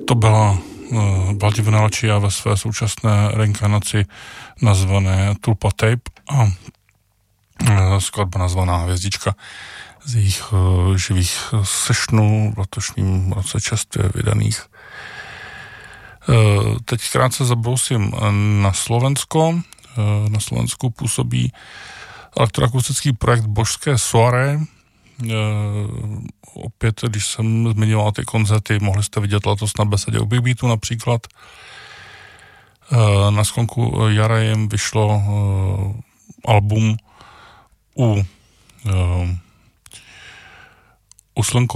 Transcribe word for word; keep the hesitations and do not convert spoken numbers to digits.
to byla Vladimíra Lucia ve své současné reinkarnaci nazvané Tulpa Tape a skladba nazvaná Hvězdička z jejich živých sešnů v letošním roce čerstvě vydaných. Teď krátce zabrousím na Slovensko. Na Slovensku působí elektroakustický projekt Božské soirée. Opět, když jsem zmiňoval ty koncerty, mohli jste vidět letos na besedě u Big Beatu například. Na sklonku jara jim vyšlo album u, u Slnko